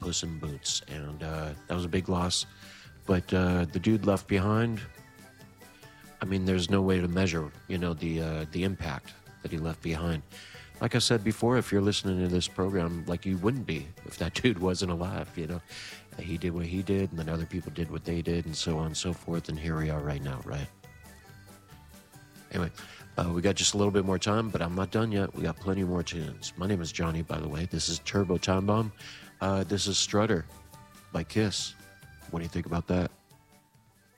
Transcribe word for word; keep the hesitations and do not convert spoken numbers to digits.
Puss in Boots, and uh, that was a big loss. But uh, the dude left behind, I mean, there's no way to measure, you know, the uh, the impact that he left behind. Like I said before, if you're listening to this program, like you wouldn't be if that dude wasn't alive, you know. He did what he did, and then other people did what they did, and so on and so forth, and here we are right now, right? Anyway, uh, we got just a little bit more time, but I'm not done yet. We got plenty more tunes. My name is Johnny, by the way. This is Turbo Time Bomb. Uh, this is Strutter by Kiss. What do you think about that?